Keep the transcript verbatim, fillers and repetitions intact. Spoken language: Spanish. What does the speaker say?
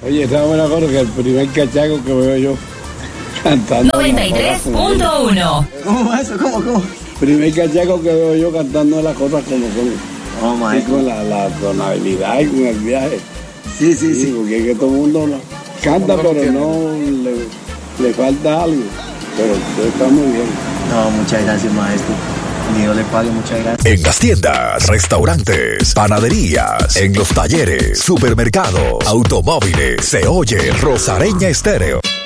Oye, ¿sabes una cosa? Que el primer cachaco que veo yo cantando... noventa y tres punto uno. ¿Cómo eso? ¿Cómo, cómo? Primer cachaco que veo yo cantando las cosas como son. Oh, my Sí, con la, la tonalidad y con el viaje. Sí, sí, Sí, sí. porque es que todo el mundo no, canta, pero no le, le falta algo. Pero usted está muy bien. No, muchas gracias, maestro. Dios le pague, muchas gracias. En las tiendas, restaurantes, panaderías, en los talleres, supermercados, automóviles, se oye Rosareña Estéreo.